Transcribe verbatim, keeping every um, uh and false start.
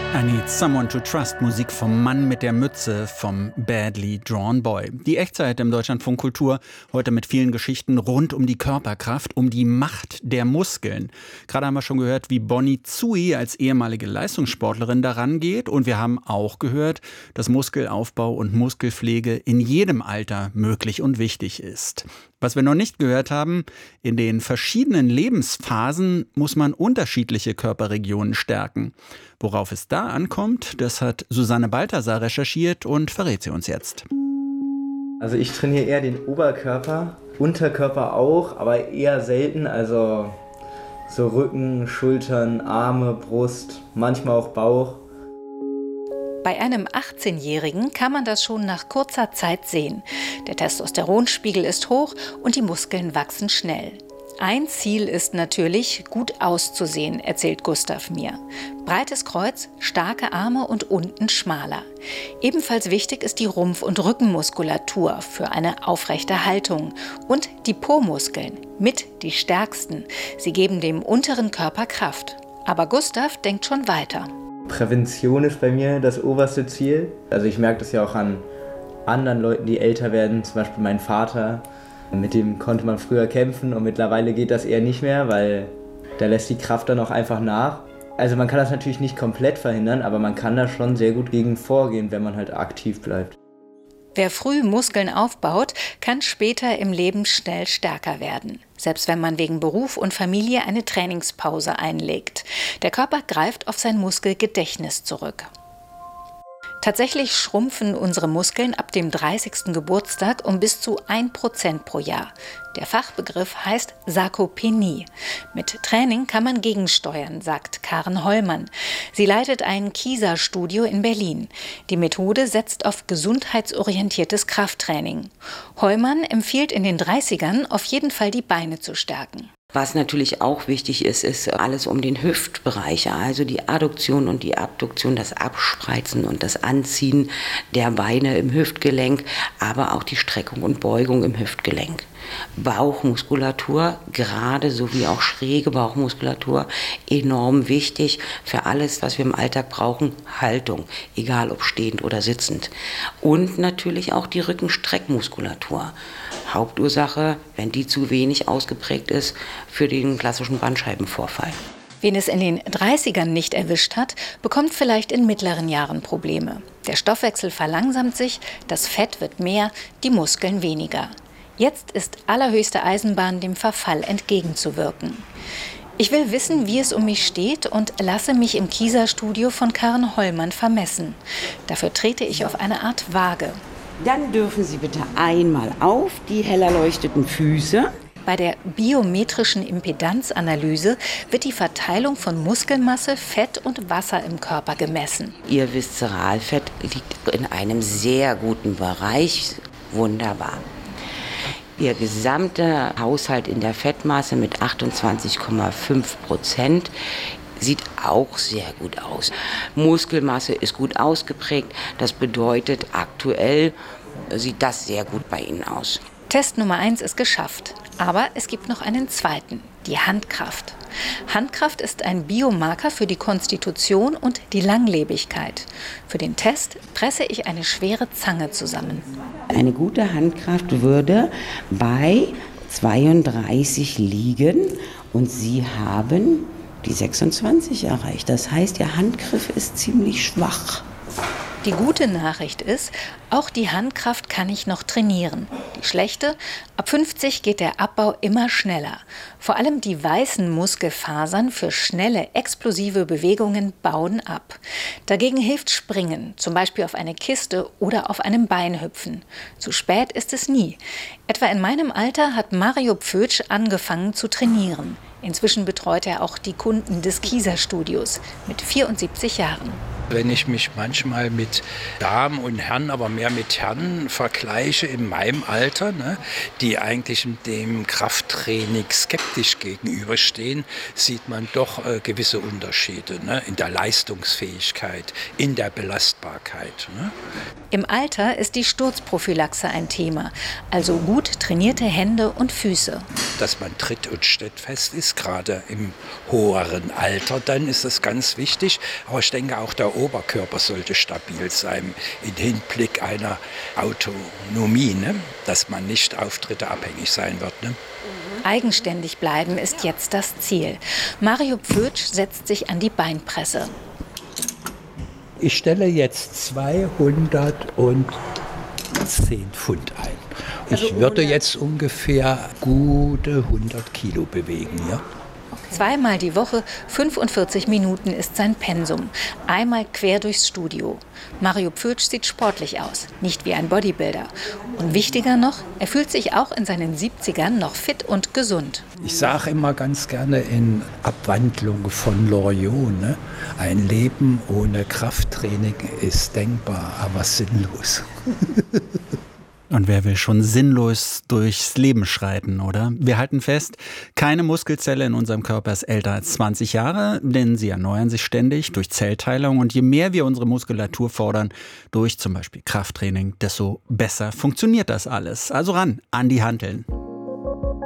I Need Someone to Trust, Musik vom Mann mit der Mütze, vom Badly Drawn Boy. Die Echtzeit im Deutschlandfunk Kultur, heute mit vielen Geschichten rund um die Körperkraft, um die Macht der Muskeln. Gerade haben wir schon gehört, wie Bonnie Tsui als ehemalige Leistungssportlerin daran geht. Und wir haben auch gehört, dass Muskelaufbau und Muskelpflege in jedem Alter möglich und wichtig ist. Was wir noch nicht gehört haben, in den verschiedenen Lebensphasen muss man unterschiedliche Körperregionen stärken. Worauf es da ankommt, das hat Susanne Balthasar recherchiert und verrät sie uns jetzt. Also ich trainiere eher den Oberkörper, Unterkörper auch, aber eher selten. Also so Rücken, Schultern, Arme, Brust, manchmal auch Bauch. Bei einem achtzehnjährigen kann man das schon nach kurzer Zeit sehen. Der Testosteronspiegel ist hoch und die Muskeln wachsen schnell. Ein Ziel ist natürlich, gut auszusehen, erzählt Gustav mir. Breites Kreuz, starke Arme und unten schmaler. Ebenfalls wichtig ist die Rumpf- und Rückenmuskulatur für eine aufrechte Haltung. Und die Po-Muskeln, mit die stärksten. Sie geben dem unteren Körper Kraft. Aber Gustav denkt schon weiter. Prävention ist bei mir das oberste Ziel. Also ich merke das ja auch an anderen Leuten, die älter werden, zum Beispiel mein Vater. Mit dem konnte man früher kämpfen und mittlerweile geht das eher nicht mehr, weil da lässt die Kraft dann auch einfach nach. Also man kann das natürlich nicht komplett verhindern, aber man kann da schon sehr gut gegen vorgehen, wenn man halt aktiv bleibt. Wer früh Muskeln aufbaut, kann später im Leben schnell stärker werden. Selbst wenn man wegen Beruf und Familie eine Trainingspause einlegt. Der Körper greift auf sein Muskelgedächtnis zurück. Tatsächlich schrumpfen unsere Muskeln ab dem dreißigsten Geburtstag um bis zu ein Prozent pro Jahr. Der Fachbegriff heißt Sarkopenie. Mit Training kann man gegensteuern, sagt Karen Hollmann. Sie leitet ein Kieser-Studio in Berlin. Die Methode setzt auf gesundheitsorientiertes Krafttraining. Hollmann empfiehlt in den dreißigern auf jeden Fall die Beine zu stärken. Was natürlich auch wichtig ist, ist alles um den Hüftbereich, also die Adduktion und die Abduktion, das Abspreizen und das Anziehen der Beine im Hüftgelenk, aber auch die Streckung und Beugung im Hüftgelenk. Bauchmuskulatur, gerade sowie auch schräge Bauchmuskulatur, enorm wichtig für alles, was wir im Alltag brauchen. Haltung, egal ob stehend oder sitzend. Und natürlich auch die Rückenstreckmuskulatur. Hauptursache, wenn die zu wenig ausgeprägt ist, für den klassischen Bandscheibenvorfall. Wen es in den dreißigern nicht erwischt hat, bekommt vielleicht in mittleren Jahren Probleme. Der Stoffwechsel verlangsamt sich, das Fett wird mehr, die Muskeln weniger. Jetzt ist allerhöchste Eisenbahn, dem Verfall entgegenzuwirken. Ich will wissen, wie es um mich steht und lasse mich im Kieser-Studio von Karen Hollmann vermessen. Dafür trete ich auf eine Art Waage. Dann dürfen Sie bitte einmal auf die hell erleuchteten Füße. Bei der biometrischen Impedanzanalyse wird die Verteilung von Muskelmasse, Fett und Wasser im Körper gemessen. Ihr Viszeralfett liegt in einem sehr guten Bereich. Wunderbar. Ihr gesamter Haushalt in der Fettmasse mit achtundzwanzig Komma fünf Prozent sieht auch sehr gut aus. Muskelmasse ist gut ausgeprägt. Das bedeutet, aktuell sieht das sehr gut bei Ihnen aus. Test Nummer eins ist geschafft. Aber es gibt noch einen zweiten, die Handkraft. Handkraft ist ein Biomarker für die Konstitution und die Langlebigkeit. Für den Test presse ich eine schwere Zange zusammen. Eine gute Handkraft würde bei zweiunddreißig liegen und Sie haben die sechsundzwanzig erreicht. Das heißt, Ihr Handgriff ist ziemlich schwach. Die gute Nachricht ist, auch die Handkraft kann ich noch trainieren. Die schlechte, ab fünfzig geht der Abbau immer schneller. Vor allem die weißen Muskelfasern für schnelle, explosive Bewegungen bauen ab. Dagegen hilft Springen, zum Beispiel auf eine Kiste oder auf einem Bein hüpfen. Zu spät ist es nie. Etwa in meinem Alter hat Mario Pfötsch angefangen zu trainieren. Inzwischen betreut er auch die Kunden des Kieser-Studios mit vierundsiebzig Jahren. Wenn ich mich manchmal mit Damen und Herren, aber mehr mit Herren vergleiche in meinem Alter, ne, die eigentlich dem Krafttraining skeptisch gegenüberstehen, sieht man doch äh, gewisse Unterschiede, ne, in der Leistungsfähigkeit, in der Belastbarkeit. Belastbarkeit. Ne? Im Alter ist die Sturzprophylaxe ein Thema, also gut trainierte Hände und Füße. Dass man tritt- und stettfest ist, gerade im höheren Alter, dann ist das ganz wichtig. Aber ich denke, auch der Oberkörper sollte stabil sein im Hinblick einer Autonomie, ne? Dass man nicht auf Dritte abhängig sein wird. Ne? Eigenständig bleiben ist jetzt das Ziel. Mario Pfötsch setzt sich an die Beinpresse. Ich stelle jetzt zweihundertzehn Pfund ein. Ich würde jetzt ungefähr gute hundert Kilo bewegen. Ja? Zweimal die Woche, fünfundvierzig Minuten ist sein Pensum. Einmal quer durchs Studio. Mario Pfötsch sieht sportlich aus, nicht wie ein Bodybuilder. Und wichtiger noch, er fühlt sich auch in seinen siebzigern noch fit und gesund. Ich sage immer ganz gerne in Abwandlung von Loriot, ne? Ein Leben ohne Krafttraining ist denkbar, aber sinnlos. Und wer will schon sinnlos durchs Leben schreiten, oder? Wir halten fest, keine Muskelzelle in unserem Körper ist älter als zwanzig Jahre, denn sie erneuern sich ständig durch Zellteilung. Und je mehr wir unsere Muskulatur fordern, durch zum Beispiel Krafttraining, desto besser funktioniert das alles. Also ran, an die Hanteln.